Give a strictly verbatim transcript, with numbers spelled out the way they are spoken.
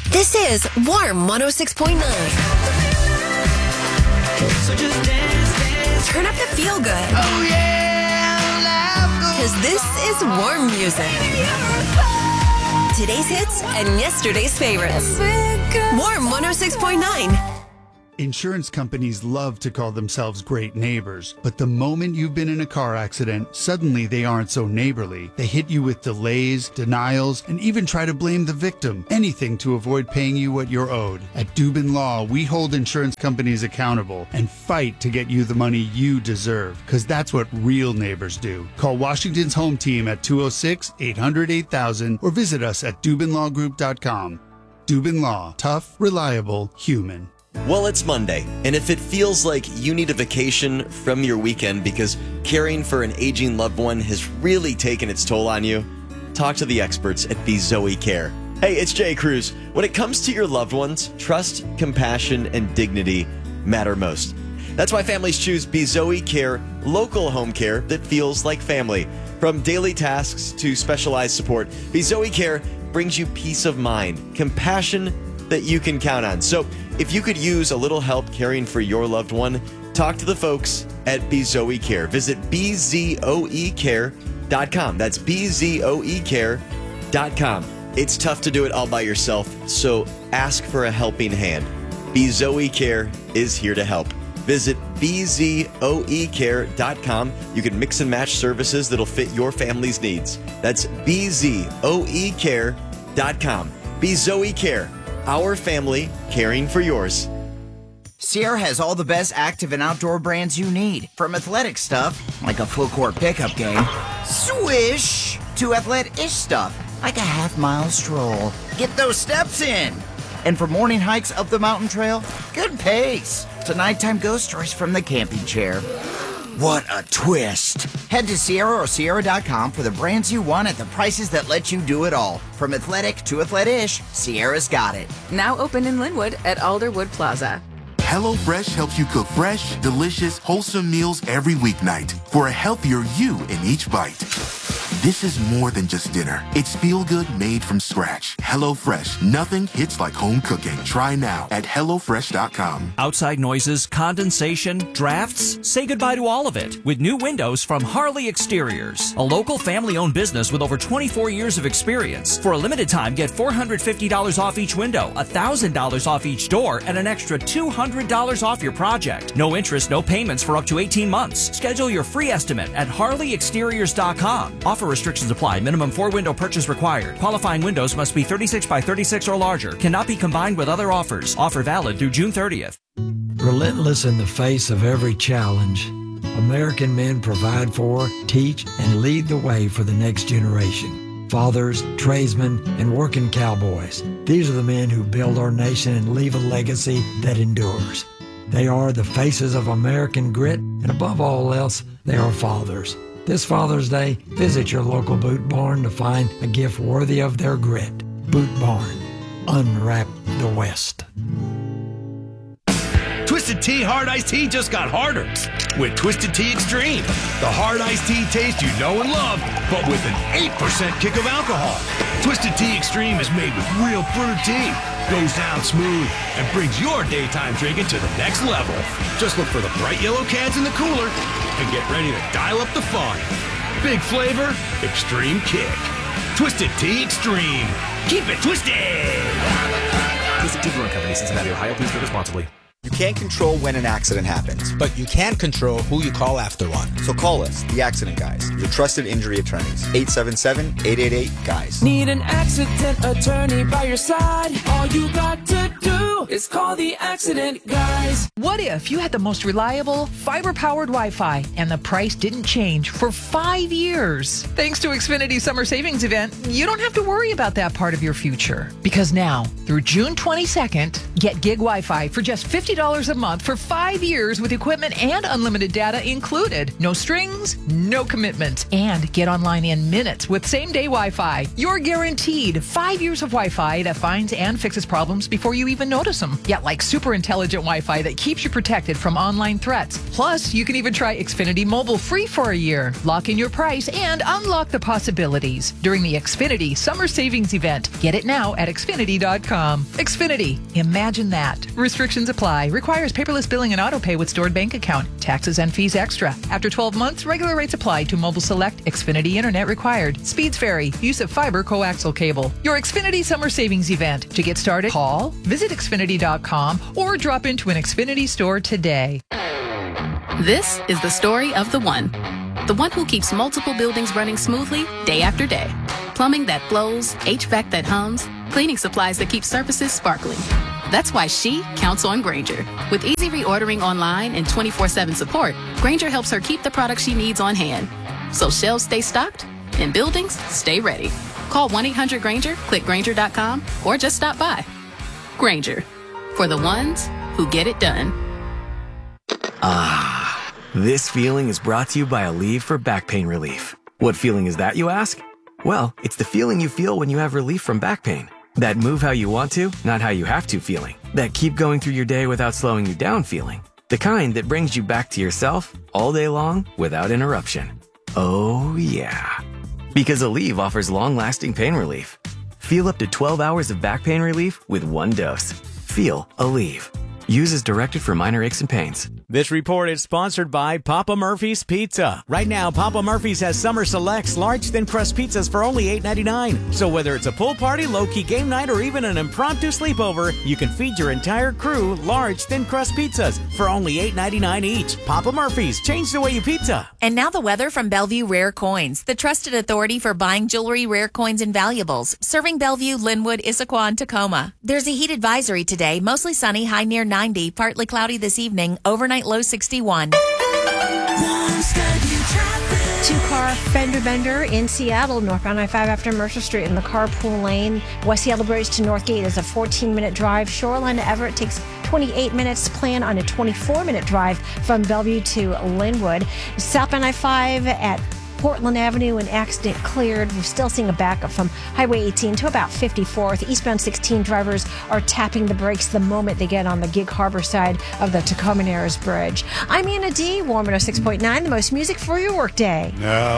This is Warm one oh six point nine. So just dance, dance. Turn up the feel good. Oh yeah, because this is warm music. Today's hits and yesterday's favorites. Warm one oh six point nine. Insurance companies love to call themselves great neighbors, but the moment you've been in a car accident, suddenly they aren't so neighborly. They hit you with delays, denials, and even try to blame the victim. Anything to avoid paying you what you're owed. At Dubin Law, we hold insurance companies accountable and fight to get you the money you deserve, because that's what real neighbors do. Call Washington's home team at two oh six, eight hundred, eight thousand or visit us at dubin law group dot com. Dubin Law. Tough, reliable, human. Well, it's Monday, and if it feels like you need a vacation from your weekend because caring for an aging loved one has really taken its toll on you, talk to the experts at Bezoe Care. Hey, it's Jay Cruz. When it comes to your loved ones, trust, compassion, and dignity matter most. That's why families choose Bezoe Care, local home care that feels like family. From daily tasks to specialized support, Bezoe Care brings you peace of mind, compassion that you can count on. So if you could use a little help caring for your loved one, talk to the folks at Bezoe Care. Visit B Z O E care dot com. That's B Z O E care dot com. It's tough to do it all by yourself, so ask for a helping hand. Bezoe Care is here to help. Visit B Z O E care dot com. You can mix and match services that'll fit your family's needs. That's B Z O E care dot com. Bezoe Care. Our family caring for yours. Sierra has all the best active and outdoor brands you need. From athletic stuff, like a full court pickup game, swish, to athlete-ish stuff, like a half-mile stroll. Get those steps in. And for morning hikes up the mountain trail, good pace. To nighttime ghost stories from the camping chair. What a twist. Head to Sierra or Sierra dot com for the brands you want at the prices that let you do it all. From athletic to athlete-ish, Sierra's got it. Now open in Linwood at Alderwood Plaza. HelloFresh helps you cook fresh, delicious, wholesome meals every weeknight for a healthier you in each bite. This is more than just dinner. It's feel-good made from scratch. HelloFresh. Nothing hits like home cooking. Try now at hello fresh dot com. Outside noises, condensation, drafts? Say goodbye to all of it with new windows from Harley Exteriors, a local family-owned business with over twenty-four years of experience. For a limited time, get four hundred fifty dollars off each window, one thousand dollars off each door, and an extra two hundred dollars off your project. No interest, no payments for up to eighteen months. Schedule your free estimate at harley exteriors dot com. Offer restrictions apply. Minimum four window purchase required. Qualifying windows must be thirty-six by thirty-six or larger. Cannot be combined with other offers. Offer valid through June thirtieth. Relentless in the face of every challenge, American men provide for, teach, and lead the way for the next generation. Fathers, tradesmen, and working cowboys. These are the men who build our nation and leave a legacy that endures. They are the faces of American grit, and above all else, they are fathers. This Father's Day, visit your local Boot Barn to find a gift worthy of their grit. Boot Barn. Unwrap the West. Twisted Tea Hard Iced Tea just got harder with Twisted Tea Extreme. The hard iced tea taste you know and love, but with an eight percent kick of alcohol. Twisted Tea Extreme is made with real brewed tea, goes down smooth, and brings your daytime drinking to the next level. Just look for the bright yellow cans in the cooler and get ready to dial up the fun. Big flavor, extreme kick. Twisted Tea Extreme. Keep it twisted! Twisted Tea Brewing Company, Cincinnati, Ohio. Please drink responsibly. You can't control when an accident happens. But you can control who you call after one. So call us, the Accident Guys, your trusted injury attorneys. eight seven seven, eight eight eight, G U Y S. Need an accident attorney by your side? All you got to do is call the Accident Guys. What if you had the most reliable, fiber-powered Wi-Fi and the price didn't change for five years? Thanks to Xfinity Summer Savings Event, you don't have to worry about that part of your future. Because now, through June twenty-second, get gig Wi-Fi for just fifty dollars dollars a month for five years with equipment and unlimited data included. No strings, no commitment. And get online in minutes with same-day Wi-Fi. You're guaranteed five years of Wi-Fi that finds and fixes problems before you even notice them. Yeah, like super intelligent Wi-Fi that keeps you protected from online threats. Plus, you can even try Xfinity Mobile free for a year. Lock in your price and unlock the possibilities during the Xfinity Summer Savings Event. Get it now at Xfinity dot com. Xfinity. Imagine that. Restrictions apply. Requires paperless billing and auto pay with stored bank account. Taxes and fees extra. After twelve months, regular rates apply to Mobile Select. Xfinity Internet required. Speeds vary. Use of fiber coaxial cable. Your Xfinity Summer Savings Event. To get started, call, visit Xfinity dot com, or drop into an Xfinity store today. This is the story of the one. The one who keeps multiple buildings running smoothly day after day. Plumbing that flows, H V A C that hums, cleaning supplies that keep surfaces sparkling. That's why she counts on Grainger. With easy reordering online and twenty-four seven support, Grainger helps her keep the products she needs on hand. So shelves stay stocked and buildings stay ready. Call one eight hundred Grainger, click Grainger dot com, or just stop by. Grainger, for the ones who get it done. Ah, this feeling is brought to you by Aleve for back pain relief. What feeling is that, you ask? Well, it's the feeling you feel when you have relief from back pain. That move how you want to, not how you have to feeling. That keep going through your day without slowing you down feeling. The kind that brings you back to yourself all day long without interruption. Oh yeah. Because Aleve offers long-lasting pain relief. Feel up to twelve hours of back pain relief with one dose. Feel Aleve. Use as directed for minor aches and pains. This report is sponsored by Papa Murphy's Pizza. Right now, Papa Murphy's has Summer Selects large thin crust pizzas for only eight ninety-nine. So whether it's a pool party, low-key game night, or even an impromptu sleepover, you can feed your entire crew large thin crust pizzas for only eight ninety-nine each. Papa Murphy's, change the way you pizza. And now the weather from Bellevue Rare Coins, the trusted authority for buying jewelry, rare coins, and valuables. Serving Bellevue, Linwood, Issaquah, and Tacoma. There's a heat advisory today, mostly sunny, high near ninety, partly cloudy this evening, overnight low sixty-one. Two-car fender bender in Seattle, northbound I five after Mercer Street in the carpool lane. West Seattle Bridge to Northgate is a fourteen-minute drive. Shoreline to Everett takes twenty-eight minutes. Plan on a twenty-four-minute drive from Bellevue to Linwood. Southbound I five at Portland Avenue, an accident cleared. We're still seeing a backup from Highway eighteen to about fifty-fourth. Eastbound sixteen drivers are tapping the brakes the moment they get on the Gig Harbor side of the Tacoma Narrows Bridge. I'm Anna D. Warm one oh six point nine, the most music for your workday. No,